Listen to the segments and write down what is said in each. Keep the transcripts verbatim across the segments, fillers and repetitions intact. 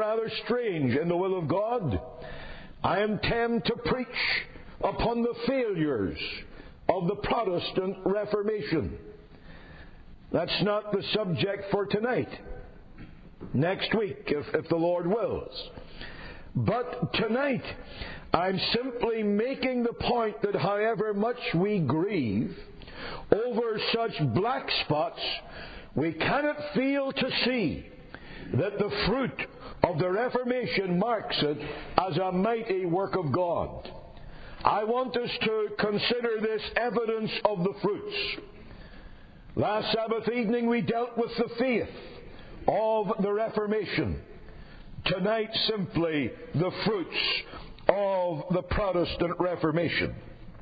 rather strange in the will of God, I intend to preach upon the failures of the Protestant Reformation. That's not the subject for tonight. Next week, if, if the Lord wills. But tonight, I'm simply making the point that however much we grieve over such black spots, we cannot fail to see that the fruit of the Reformation marks it as a mighty work of God. I want us to consider this evidence of the fruits. Last Sabbath evening we dealt with the faith of the Reformation. Tonight simply the fruits of the Protestant Reformation.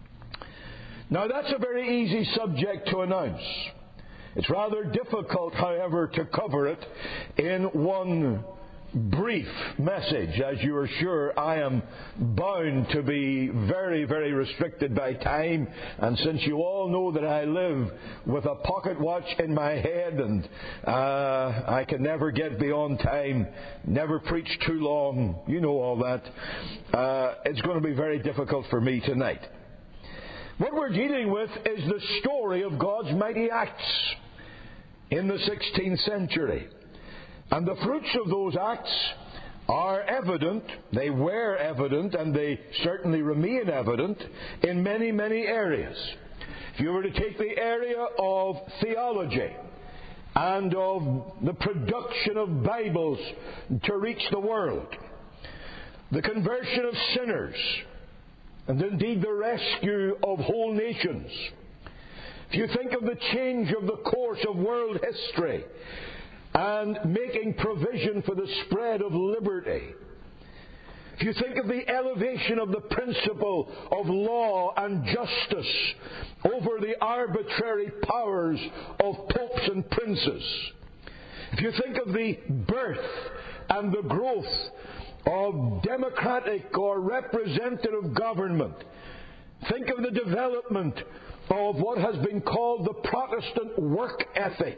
Now that's a very easy subject to announce. It's rather difficult, however, to cover it in one brief message. As you are sure, I am bound to be very, very restricted by time. And since you all know that I live with a pocket watch in my head and uh, I can never get beyond time, never preach too long, you know all that, uh, it's going to be very difficult for me tonight. What we're dealing with is the story of God's mighty acts in the sixteenth century. And the fruits of those acts are evident, they were evident, and they certainly remain evident in many, many areas. If you were to take the area of theology and of the production of Bibles to reach the world, the conversion of sinners, and indeed the rescue of whole nations, if you think of the change of the course of world history and making provision for the spread of liberty, if you think of the elevation of the principle of law and justice over the arbitrary powers of popes and princes, if you think of the birth and the growth of democratic or representative government, think of the development of what has been called the Protestant work ethic.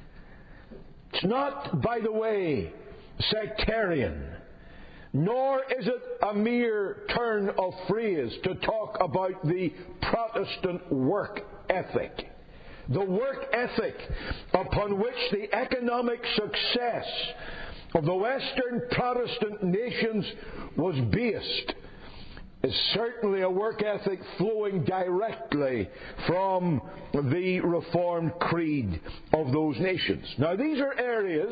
It's not, by the way, sectarian, nor is it a mere turn of phrase to talk about the Protestant work ethic. The work ethic upon which the economic success of the Western Protestant nations was based is certainly a work ethic flowing directly from the Reformed creed of those nations. Now, these are areas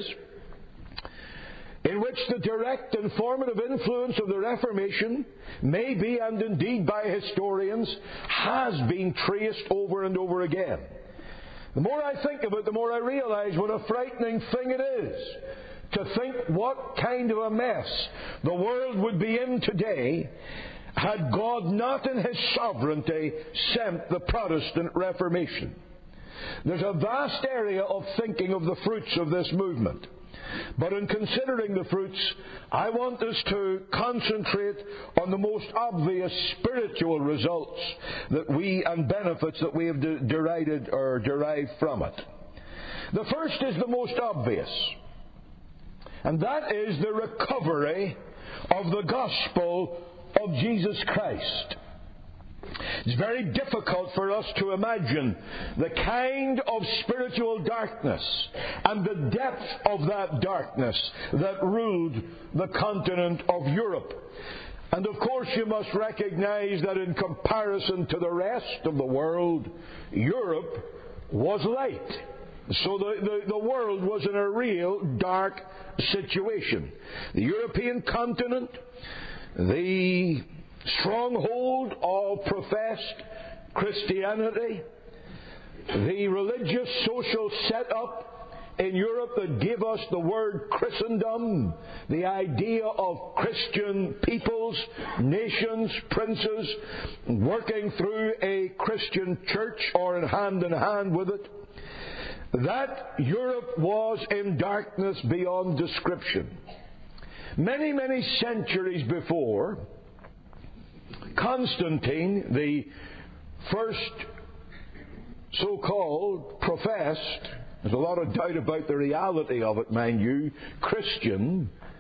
in which the direct and formative influence of the Reformation may be, and indeed by historians, has been traced over and over again. The more I think of it, the more I realize what a frightening thing it is to think what kind of a mess the world would be in today had God not in His sovereignty sent the Protestant Reformation. There's a vast area of thinking of the fruits of this movement. But in considering the fruits, I want us to concentrate on the most obvious spiritual results that we and benefits that we have de- derided or derived from it. The first is the most obvious, and that is the recovery of the gospel of Jesus Christ. It's very difficult for us to imagine the kind of spiritual darkness and the depth of that darkness that ruled the continent of Europe. And of course you must recognize that in comparison to the rest of the world, Europe was light. So the, the, the world was in a real dark situation. The European continent, the stronghold of professed Christianity, the religious social setup in Europe that gave us the word Christendom, the idea of Christian peoples, nations, princes, working through a Christian church or in hand in hand with it, that Europe was in darkness beyond description. Many, many centuries before, Constantine, the first so-called professed, there's a lot of doubt about the reality of it, mind you, Christian